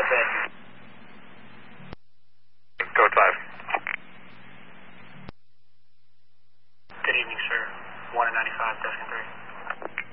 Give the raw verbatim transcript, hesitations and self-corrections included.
bed. Code five. Good evening, sir. one and ninety-five, Destin three.